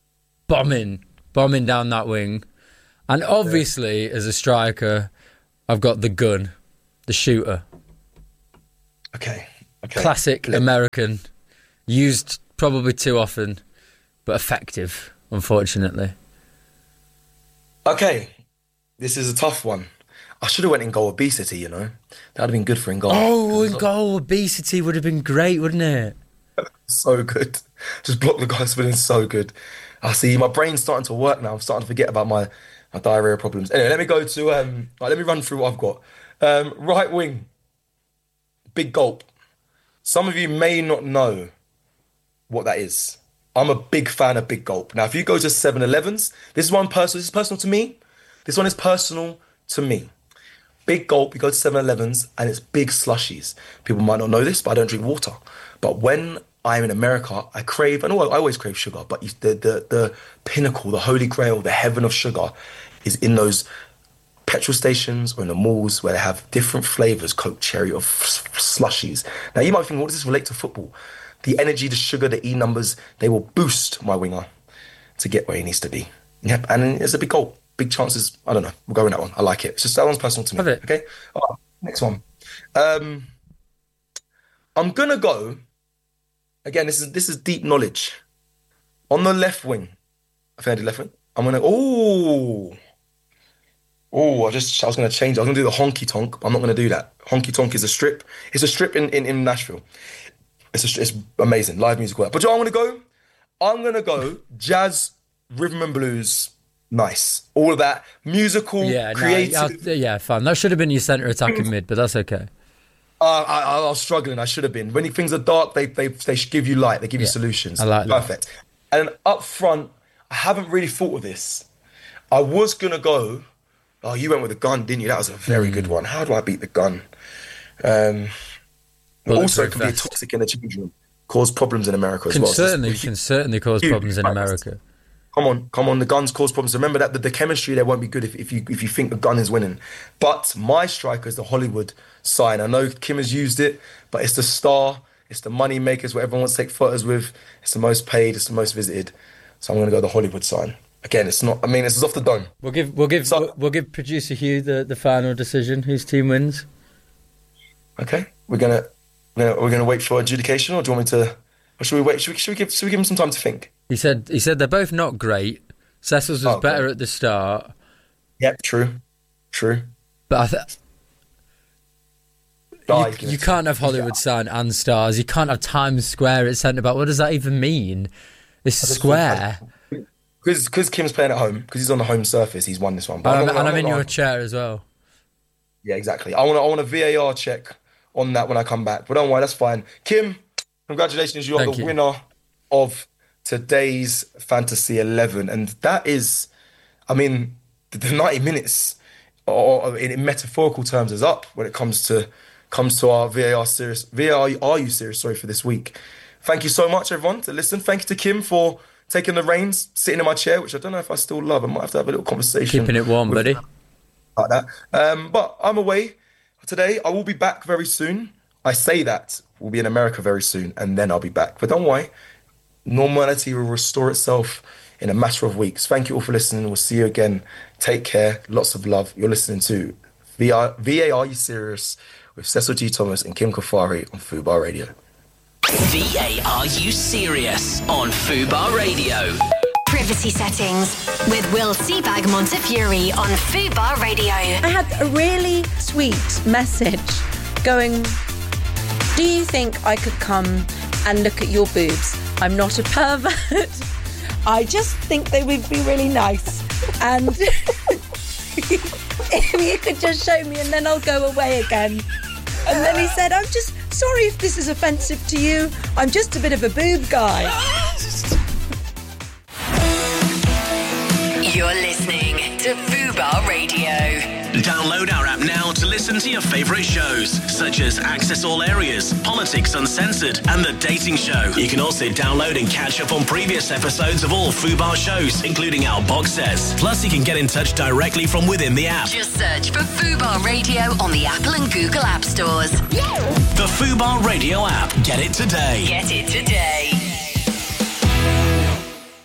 bombing down that wing. And obviously, as a striker, I've got the gun, the shooter. Okay. Classic American, used probably too often, but effective, unfortunately. Okay, this is a tough one. I should have went in goal obesity, you know. That would have been good for in goal. Oh, in goal obesity would have been great, wouldn't it? So good. Just block the guy spinning, so good. I see, my brain's starting to work now. I'm starting to forget about my diarrhea problems. Anyway, let me go to, let me run through what I've got. Right wing, big gulp. Some of you may not know what that is. I'm a big fan of big gulp. Now, if you go to 7-Elevens, this is personal to me. This one is personal to me. Big gulp, you go to 7-Elevens and it's big slushies. People might not know this, but I don't drink water. But when I'm in America, I crave, and I always crave sugar, but the pinnacle, the holy grail, the heaven of sugar is in those petrol stations or in the malls where they have different flavours, Coke, cherry, or slushies. Now, you might think, what does this relate to football? The energy, the sugar, the E numbers, they will boost my winger to get where he needs to be. Yep, and it's a big goal. Big chances. I don't know. We'll go with that one. I like it. It's just that one's personal to me. Okay? All right, next one. I'm going to go, again, this is deep knowledge. On the left wing, I think I did left wing. I'm going to, I was going to change it. I was going to do the honky tonk, but I'm not going to do that. Honky tonk is a strip. It's a strip in Nashville. It's amazing, live music. But do you know what I'm going to go? I'm going to go jazz, rhythm and blues, nice. All of that, musical, creative. Fun. That should have been your centre attacking mid, but that's okay. I was struggling, I should have been. When things are dark, they give you light, they give you solutions. I like that. Perfect. And up front, I haven't really thought of this. I was going to go, you went with the gun, didn't you? That was a very good one. How do I beat the gun? Also, it can be toxic in the change room, cause problems in America as well. Can certainly cause problems in America. Come on, the guns cause problems. Remember that the chemistry there won't be good if you think the gun is winning. But my striker is the Hollywood sign. I know Kim has used it, but it's the star, it's the money makers, what everyone wants to take photos with. It's the most paid, it's the most visited. So I'm going to go the Hollywood sign. Again, it's not. I mean, this is off the dome. We'll give producer Hugh the final decision. Whose team wins? Okay, we're gonna wait for adjudication, or do you want me to? Or should we wait? Should we give him some time to think? He said they're both not great. Cecil's was better at the start. Yep, true. But you can't have Hollywood sign and stars. You can't have Times Square at centre back. What does that even mean? It's a square. Because Kim's playing at home, because he's on the home surface, he's won this one. But I'm in your chair as well. Yeah, exactly. I want a VAR check on that when I come back. But don't worry, that's fine. Kim, congratulations, you are the winner of today's Fantasy 11. And that is, I mean, the 90 minutes, or in metaphorical terms, is up when it comes to our VAR series. Are you serious? Sorry, for this week. Thank you so much, everyone, to listen. Thank you to Kim for taking the reins, sitting in my chair, which I don't know if I still love. I might have to have a little conversation. Keeping it warm, buddy. Like that. But I'm away today. I will be back very soon. I say that we'll be in America very soon, and then I'll be back. But don't worry, normality will restore itself in a matter of weeks. Thank you all for listening. We'll see you again. Take care. Lots of love. You're listening to VAR You Serious with Cecil G. Thomas and Kim Kafari on Fubar Radio. VAR You Serious on Fubar Radio. Privacy settings with Will Seabag Montefiore on Fubar Radio. I had a really sweet message going, do you think I could come and look at your boobs? I'm not a pervert. I just think they would be really nice. And if you could just show me and then I'll go away again. And then he said, I'm just sorry if this is offensive to you. I'm just a bit of a boob guy. You're listening to Fubar Radio. Download our app now to listen to your favourite shows, such as Access All Areas, Politics Uncensored, and The Dating Show. You can also download and catch up on previous episodes of all Fubar shows, including our box sets. Plus, you can get in touch directly from within the app. Just search for Fubar Radio on the Apple and Google App Stores. The Fubar Radio app. Get it today. Get it today.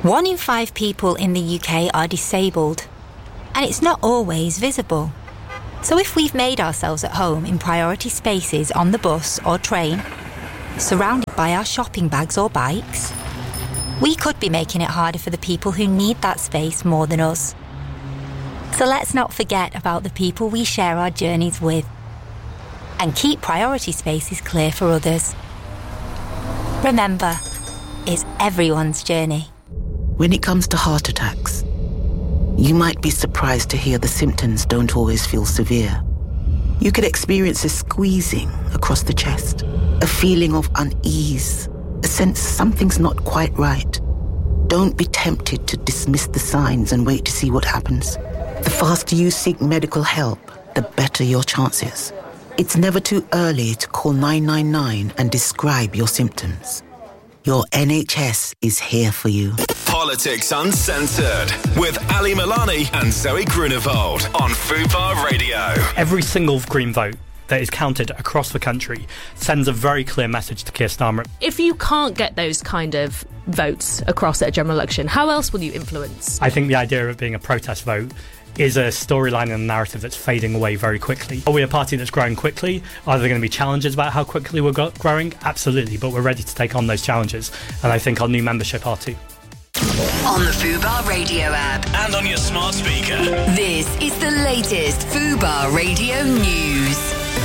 1 in 5 people in the UK are disabled, and it's not always visible. So if we've made ourselves at home in priority spaces on the bus or train, surrounded by our shopping bags or bikes, we could be making it harder for the people who need that space more than us. So let's not forget about the people we share our journeys with, and keep priority spaces clear for others. Remember, it's everyone's journey. When it comes to heart attacks, you might be surprised to hear the symptoms don't always feel severe. You could experience a squeezing across the chest, a feeling of unease, a sense something's not quite right. Don't be tempted to dismiss the signs and wait to see what happens. The faster you seek medical help, the better your chances. It's never too early to call 999 and describe your symptoms. Your NHS is here for you. Politics Uncensored with Ali Milani and Zoe Grunewald on Fubar Radio. Every single Green vote that is counted across the country sends a very clear message to Keir Starmer. If you can't get those kind of votes across at a general election, how else will you influence? I think the idea of it being a protest vote is a storyline and a narrative that's fading away very quickly. Are we a party that's growing quickly? Are there going to be challenges about how quickly we're growing? Absolutely, but we're ready to take on those challenges, and I think our new membership are too. On the Fubar Radio app. And on your smart speaker. This is the latest Fubar Radio news.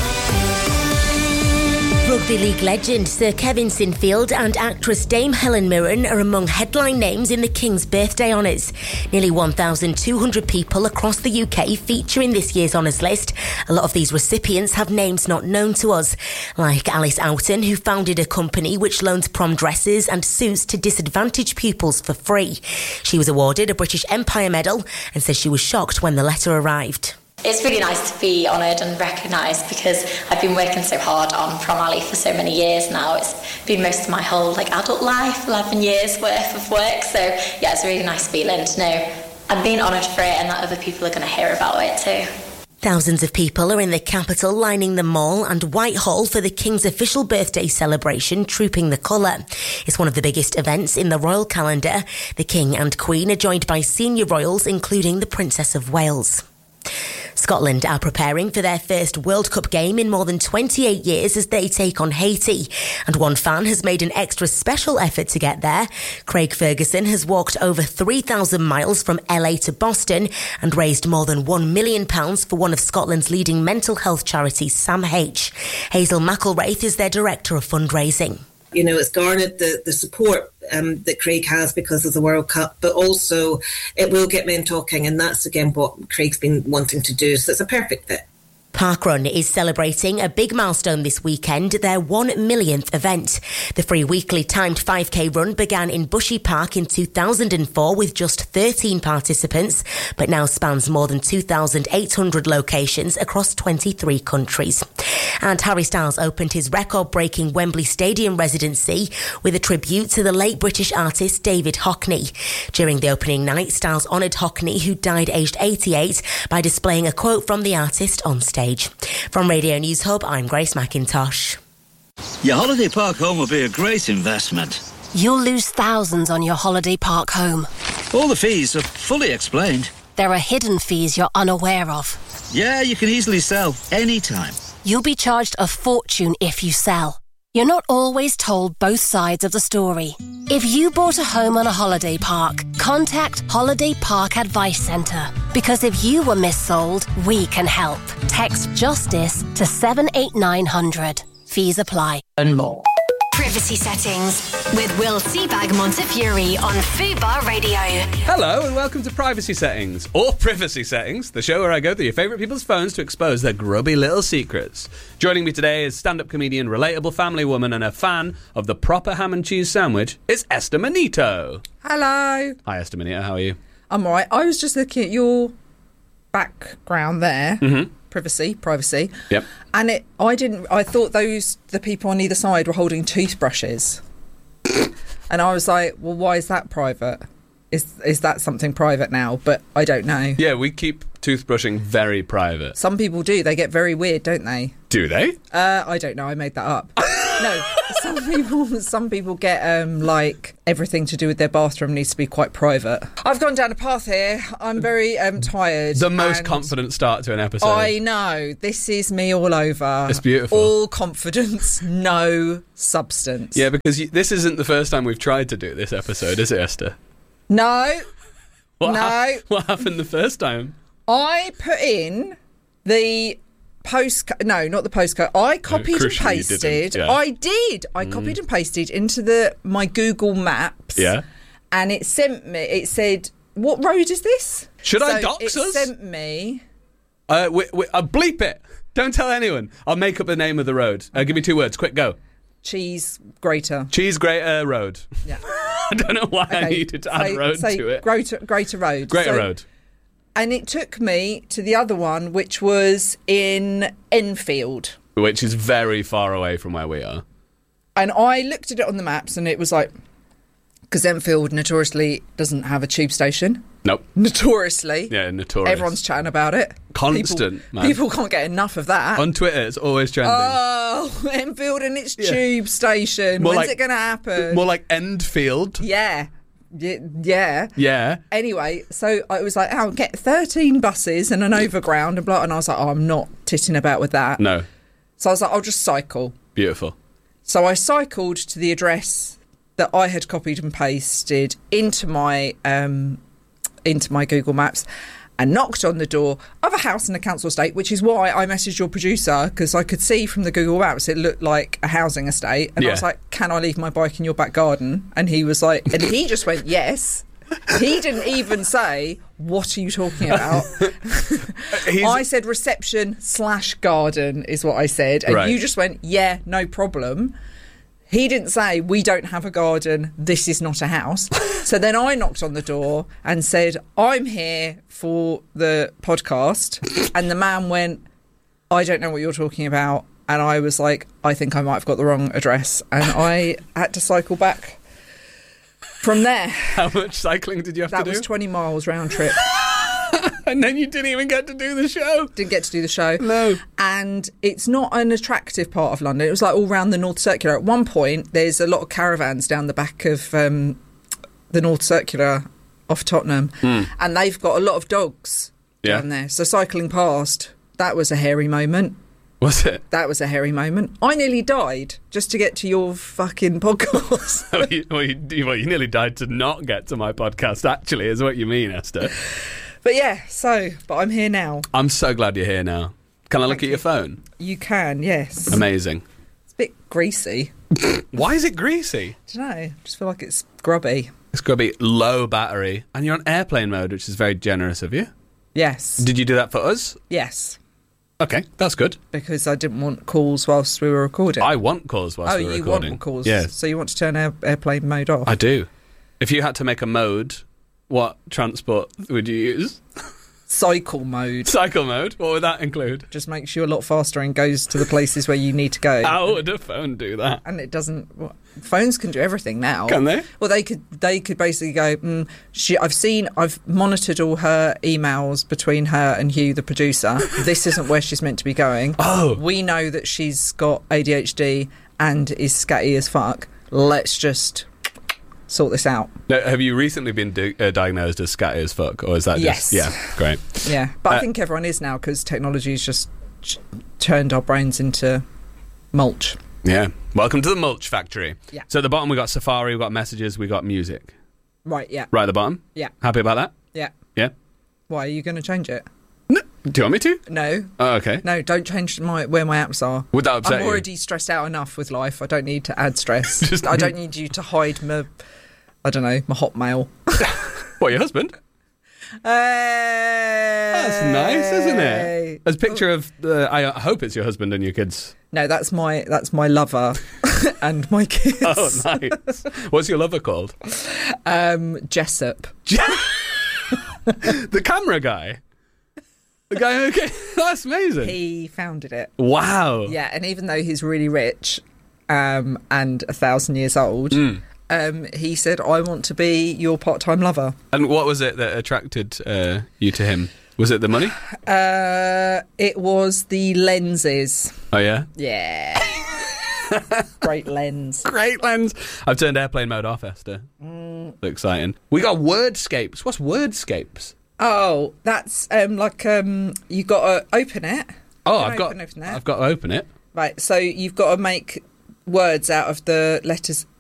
Rugby League legend Sir Kevin Sinfield and actress Dame Helen Mirren are among headline names in the King's birthday honours. Nearly 1,200 people across the UK feature in this year's honours list. A lot of these recipients have names not known to us, like Alice Oughton, who founded a company which loans prom dresses and suits to disadvantaged pupils for free. She was awarded a British Empire Medal and says she was shocked when the letter arrived. It's really nice to be honoured and recognised because I've been working so hard on Prom Alley for so many years now. It's been most of my whole adult life, 11 years worth of work. So yeah, it's a really nice feeling to know I'm being honoured for it and that other people are going to hear about it too. Thousands of people are in the capital lining the Mall and Whitehall for the King's official birthday celebration, Trooping the Colour. It's one of the biggest events in the royal calendar. The King and Queen are joined by senior royals, including the Princess of Wales. Scotland are preparing for their first World Cup game in more than 28 years as they take on Haiti. And one fan has made an extra special effort to get there. Craig Ferguson has walked over 3,000 miles from LA to Boston and raised more than £1 million for one of Scotland's leading mental health charities, Sam H. Hazel McElwraith is their director of fundraising. You know, it's garnered the support that Craig has because of the World Cup, but also it will get men talking, and that's, again, what Craig's been wanting to do. So it's a perfect fit. Parkrun is celebrating a big milestone this weekend, their 1 millionth event. The free weekly timed 5k run began in Bushy Park in 2004 with just 13 participants, but now spans more than 2,800 locations across 23 countries. And Harry Styles opened his record-breaking Wembley Stadium residency with a tribute to the late British artist David Hockney. During the opening night, Styles honoured Hockney, who died aged 88, by displaying a quote from the artist on stage. From Radio News Hub, I'm Grace McIntosh. Your holiday park home will be a great investment. You'll lose thousands on your holiday park home. All the fees are fully explained. There are hidden fees you're unaware of. Yeah, you can easily sell anytime. You'll be charged a fortune if you sell. You're not always told both sides of the story. If you bought a home on a holiday park, contact Holiday Park Advice Centre. Because if you were missold, we can help. Text JUSTICE to 78900. Fees apply. And more. Privacy Settings with Will Seabag Montefiore on Fubar Radio. Hello and welcome to Privacy Settings, or Privacy Settings, the show where I go through your favourite people's phones to expose their grubby little secrets. Joining me today is stand-up comedian, relatable family woman and a fan of the proper ham and cheese sandwich, it's Esther Manito. Hello. Hi Esther Manito, how are you? I'm alright. I was just looking at your background there. Mm-hmm. Privacy. Yep. And I thought the people on either side were holding toothbrushes. And I was like, well, why is that private? Is that something private now? But I don't know. Yeah, we keep toothbrushing very private. Some people do. They get very weird, don't they? Do they? I don't know. I made that up. No, some people get like everything to do with their bathroom needs to be quite private. I've gone down a path here. I'm very tired. The most confident start to an episode. I know. This is me all over. It's beautiful. All confidence, no substance. Yeah, because this isn't the first time we've tried to do this episode, is it, Esther? No. What No. happened the first time? I put in the postcode. No, not the postcode. I copied and crucially you pasted. didn't, yeah. I did. I copied and pasted into my Google Maps. Yeah. And it sent me. It said, "What road is this?" Should I So dox it us? sent me. Bleep it. Don't tell anyone. I'll make up the name of the road. Give me 2 words. Quick, go. Cheese grater. Cheese grater road. Yeah. I don't know why I needed to add road to it. Greater Road. Greater Road. And it took me to the other one, which was in Enfield. Which is very far away from where we are. And I looked at it on the maps and it was like, because Enfield notoriously doesn't have a tube station. Nope. Notoriously. Yeah, notorious. Everyone's chatting about it. Constant, man. People can't get enough of that. On Twitter, it's always trending. Oh, Enfield and its tube station. More When's like- it going to happen? More like Endfield. Yeah. Yeah. Yeah. Anyway, so I was like, I'll get 13 buses and an overground and blah. And I was like, oh, I'm not titting about with that. No. So I was like, I'll just cycle. Beautiful. So I cycled to the address that I had copied and pasted into my Google Maps and knocked on the door of a house in a council estate, which is why I messaged your producer, because I could see from the Google Maps it looked like a housing estate. And I was like, can I leave my bike in your back garden? And he was like, and he just went, yes. He didn't even say, what are you talking about? I said reception/garden is what I said. And you just went, yeah, no problem. He didn't say, we don't have a garden, this is not a house. So then I knocked on the door and said, I'm here for the podcast. And the man went, I don't know what you're talking about. And I was like, I think I might have got the wrong address. And I had to cycle back from there. How much cycling did you have to do? That was 20 miles round trip. And then you didn't even get to do the show. Didn't get to do the show. No. And it's not an attractive part of London. It was like all round the North Circular. At one point, there's a lot of caravans down the back of the North Circular off Tottenham. And they've got a lot of dogs down there. So cycling past, that was a hairy moment. Was it? That was a hairy moment. I nearly died just to get to your fucking podcast. you nearly died to not get to my podcast, actually, is what you mean, Esther. But yeah, but I'm here now. I'm so glad you're here now. Can I look at your phone? You can, yes. Amazing. It's a bit greasy. Why is it greasy? I don't know. I just feel like it's grubby. It's grubby, low battery, and you're on airplane mode, which is very generous of you. Yes. Did you do that for us? Yes. Okay, that's good. Because I didn't want calls whilst we were recording. I want calls whilst we were recording. Oh, you want calls? Yes. So you want to turn airplane mode off? I do. If you had to make a mode, what transport would you use? Cycle mode. Cycle mode? What would that include? Just makes you a lot faster and goes to the places where you need to go. How would a phone do that? And it doesn't... Well, phones can do everything now. Can they? Well, they could basically go, I've monitored all her emails between her and Hugh, the producer. This isn't where she's meant to be going. Oh. We know that she's got ADHD and is scatty as fuck. Let's just sort this out. Now, have you recently been diagnosed as scatty as fuck, or is that just... Yes. Yeah, great. Yeah, but I think everyone is now because technology's just turned our brains into mulch. Yeah. Welcome to the mulch factory. Yeah. So at the bottom we got Safari, we got messages, we got music. Right, yeah. Right at the bottom? Yeah. Happy about that? Yeah. Yeah. Why, are you going to change it? No. Do you want me to? No. Oh, okay. No, don't change where my apps are. Would that upset I'm you? already stressed out enough with life. I don't need to add stress. I don't need you to hide my Hotmail. What, your husband? That's nice, isn't it? There's a picture of I hope it's your husband and your kids. No, that's my lover and my kids. Oh, nice. What's your lover called? Jessup. The camera guy. The guy. Okay, that's amazing. He founded it. Wow. Yeah, and even though he's really rich and 1,000 years old. He said, I want to be your part-time lover. And what was it that attracted you to him? Was it the money? It was the lenses. Oh, yeah? Yeah. Great lens. Great lens. I've turned airplane mode off, Esther. So exciting. We got Wordscapes. What's Wordscapes? Oh, that's you got to open it. Oh, I've got to open it. Right, so you've got to make words out of the letters